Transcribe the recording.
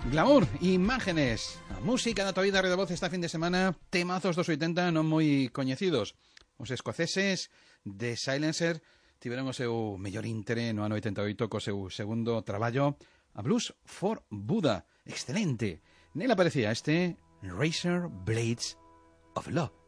Glamour, imágenes, a música na tua vida de voz esta fin de semana, temazos dos 80 non moi coñecidos. Os escoceses de Silencer tiveron o seu mellor intere no ano 88 co seu segundo traballo, a Blues for Buddha, excelente. Nela aparecía este Razor Blades of Love.